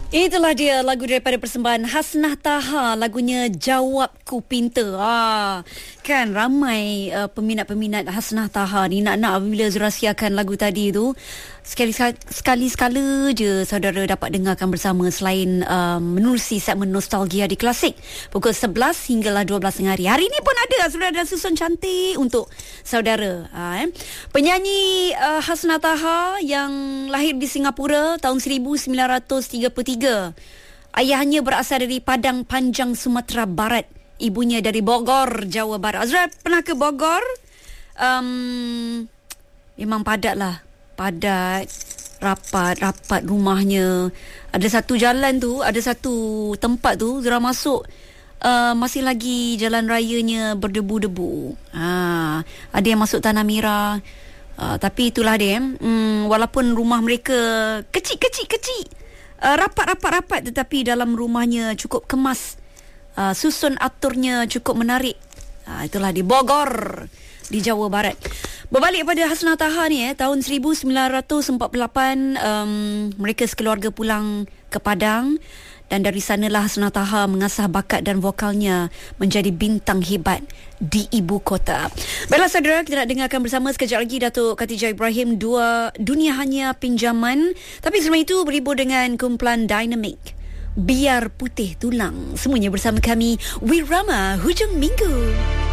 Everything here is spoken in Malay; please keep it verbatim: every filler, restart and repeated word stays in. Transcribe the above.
Itulah dia lagu daripada persembahan Hasnah Taha, lagunya Jawabku Pinta. Ah, kan ramai uh, peminat-peminat Hasnah Taha ni nak-nak apabila zurasiakan lagu tadi tu. Sekali sekali sekala je saudara dapat dengarkan bersama selain um, menerusi segmen nostalgia di Klasik pukul sebelas hinggalah dua belas tengah hari. Hari ni pun ada sudah ada susun cantik untuk saudara. Ha, eh. Penyanyi uh, Hasnah Taha yang lahir di Singapura tahun seribu sembilan ratus tiga puluh tiga. Ayahnya berasal dari Padang Panjang, Sumatera Barat. Ibunya dari Bogor, Jawa Barat. Azra pernah ke Bogor? Um, memang padat lah. Padat, rapat, rapat rumahnya. Ada satu jalan tu, ada satu tempat tu, Zura masuk, uh, masih lagi jalan rayanya berdebu-debu. Ha, ada yang masuk Tanah Merah. Uh, tapi itulah dia. Hmm, walaupun rumah mereka kecil-kecil-kecil, uh, rapat-rapat-rapat, tetapi dalam rumahnya cukup kemas. Uh, susun aturnya cukup menarik. Uh, itulah di Bogor, di Jawa Barat. Berbalik pada Hasnah Taha ni eh, tahun seribu sembilan ratus empat puluh lapan um, mereka sekeluarga pulang ke Padang, dan dari sanalah Hasnah Taha mengasah bakat dan vokalnya menjadi bintang hebat di ibu kota. Baiklah saudara, kita nak dengarkan bersama sekejap lagi Datuk Khatijah Ibrahim, dua Dunia Hanya Pinjaman. Tapi sebelum itu berhibur dengan kumpulan Dynamic, Biar Putih Tulang. Semuanya bersama kami Wirama Hujung Minggu.